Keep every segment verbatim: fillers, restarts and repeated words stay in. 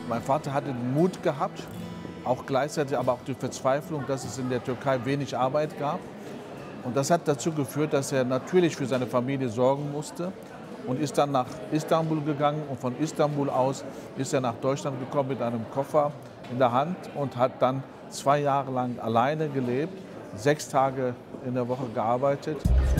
Mein Vater hatte den Mut gehabt, auch gleichzeitig aber auch die Verzweiflung, dass es in der Türkei wenig Arbeit gab. Und das hat dazu geführt, dass er natürlich für seine Familie sorgen musste und ist dann nach Istanbul gegangen. Und von Istanbul aus ist er nach Deutschland gekommen mit einem Koffer in der Hand und hat dann zwei Jahre lang alleine gelebt, sechs Tage in der Woche gearbeitet.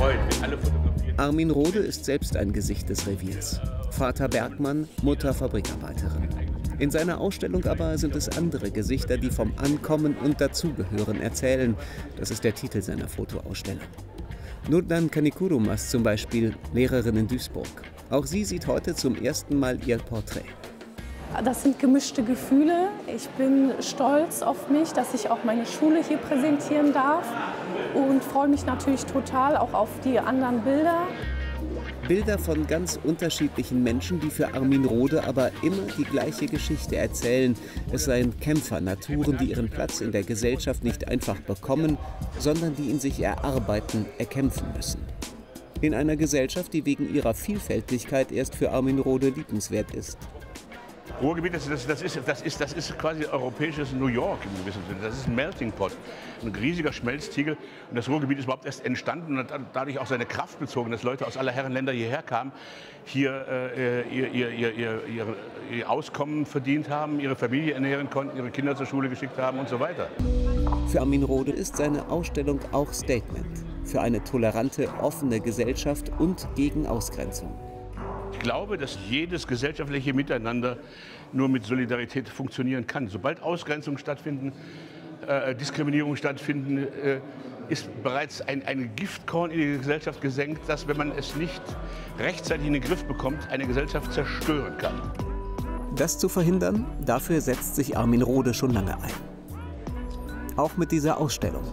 Armin Rohde ist selbst ein Gesicht des Reviers. Vater Bergmann, Mutter Fabrikarbeiterin. In seiner Ausstellung aber sind es andere Gesichter, die vom Ankommen und Dazugehören erzählen. Das ist der Titel seiner Fotoausstellung. Nurdan Kanikurumas zum Beispiel, Lehrerin in Duisburg. Auch sie sieht heute zum ersten Mal ihr Porträt. Das sind gemischte Gefühle. Ich bin stolz auf mich, dass ich auch meine Schule hier präsentieren darf und freue mich natürlich total auch auf die anderen Bilder. Bilder von ganz unterschiedlichen Menschen, die für Armin Rohde aber immer die gleiche Geschichte erzählen. Es seien Kämpfernaturen, die ihren Platz in der Gesellschaft nicht einfach bekommen, sondern die ihn sich erarbeiten, erkämpfen müssen. In einer Gesellschaft, die wegen ihrer Vielfältigkeit erst für Armin Rohde liebenswert ist. Ruhrgebiet, das, das, das, ist, das, ist, das ist quasi europäisches New York im gewissen Sinne. Das ist ein Melting Pot, ein riesiger Schmelztiegel. Und das Ruhrgebiet ist überhaupt erst entstanden und hat dadurch auch seine Kraft bezogen, dass Leute aus aller Herren Länder hierher kamen, hier äh, ihr, ihr, ihr, ihr, ihr, ihr Auskommen verdient haben, ihre Familie ernähren konnten, ihre Kinder zur Schule geschickt haben und so weiter. Für Armin Rohde ist seine Ausstellung auch Statement für eine tolerante, offene Gesellschaft und gegen Ausgrenzung. Ich glaube, dass jedes gesellschaftliche Miteinander nur mit Solidarität funktionieren kann. Sobald Ausgrenzungen stattfinden, äh, Diskriminierungen stattfinden, äh, ist bereits ein, ein Giftkorn in die Gesellschaft gesenkt, das, wenn man es nicht rechtzeitig in den Griff bekommt, eine Gesellschaft zerstören kann. Das zu verhindern, dafür setzt sich Armin Rohde schon lange ein. Auch mit dieser Ausstellung.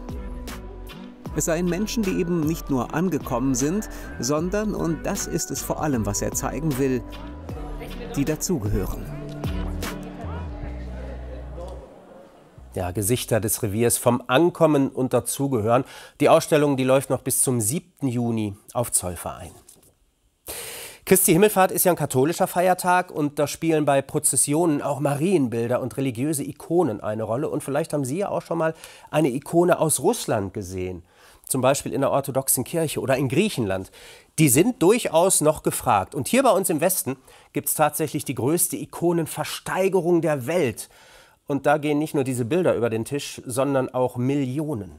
Es seien Menschen, die eben nicht nur angekommen sind, sondern, und das ist es vor allem, was er zeigen will, die dazugehören. Ja, Gesichter des Reviers vom Ankommen und Dazugehören. Die Ausstellung, die läuft noch bis zum siebten Juni auf Zollverein. Christi Himmelfahrt ist ja ein katholischer Feiertag und da spielen bei Prozessionen auch Marienbilder und religiöse Ikonen eine Rolle. Und vielleicht haben Sie ja auch schon mal eine Ikone aus Russland gesehen. Zum Beispiel in der orthodoxen Kirche oder in Griechenland. Die sind durchaus noch gefragt. Und hier bei uns im Westen gibt es tatsächlich die größte Ikonenversteigerung der Welt. Und da gehen nicht nur diese Bilder über den Tisch, sondern auch Millionen.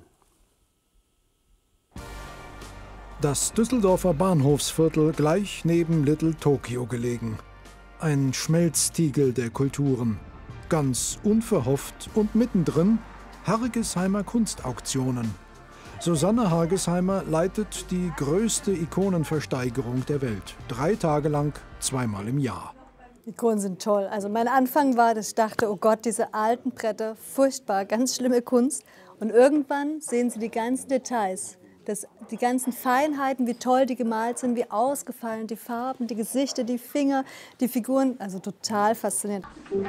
Das Düsseldorfer Bahnhofsviertel gleich neben Little Tokyo gelegen. Ein Schmelztiegel der Kulturen. Ganz unverhofft und mittendrin Hargesheimer Kunstauktionen. Susanne Hargesheimer leitet die größte Ikonenversteigerung der Welt. Drei Tage lang, zweimal im Jahr. Ikonen sind toll. Also mein Anfang war, dass ich dachte, oh Gott, diese alten Bretter, furchtbar, ganz schlimme Kunst. Und irgendwann sehen Sie die ganzen Details, das, die ganzen Feinheiten, wie toll die gemalt sind, wie ausgefallen, die Farben, die Gesichter, die Finger, die Figuren. Also total faszinierend.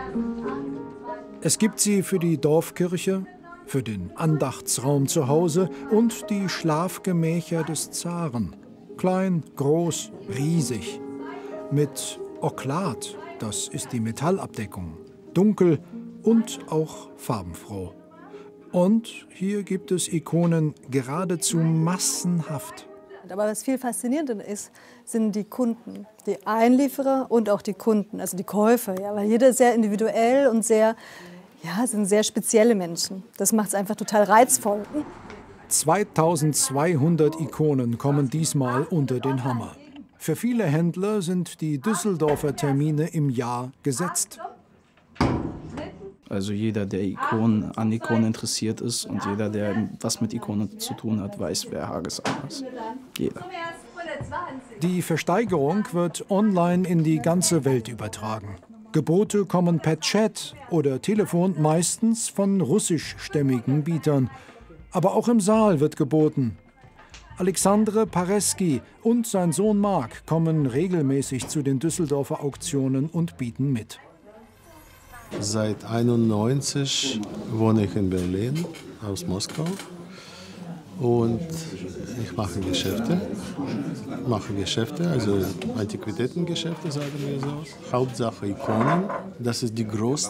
Es gibt sie für die Dorfkirche, für den Andachtsraum zu Hause und die Schlafgemächer des Zaren. Klein, groß, riesig. Mit Oklat, das ist die Metallabdeckung. Dunkel und auch farbenfroh. Und hier gibt es Ikonen geradezu massenhaft. Aber was viel faszinierender ist, sind die Kunden, die Einlieferer und auch die Kunden, also die Käufer. Ja, weil jeder sehr individuell und sehr, ja, sind sehr spezielle Menschen. Das macht es einfach total reizvoll. zweitausendzweihundert Ikonen kommen diesmal unter den Hammer. Für viele Händler sind die Düsseldorfer Termine im Jahr gesetzt. Also jeder, der Ikonen, an Ikonen interessiert ist und jeder, der was mit Ikonen zu tun hat, weiß, wer Hargesheimer ist. Jeder. Die Versteigerung wird online in die ganze Welt übertragen. Gebote kommen per Chat oder Telefon meistens von russischstämmigen Bietern. Aber auch im Saal wird geboten. Alexandre Pareski und sein Sohn Marc kommen regelmäßig zu den Düsseldorfer Auktionen und bieten mit. Seit einundneunzig wohne ich in Berlin, aus Moskau. Und ich mache Geschäfte, mache Geschäfte, also Antiquitätengeschäfte, sagen wir so. Hauptsache Ikonen. Das ist die größte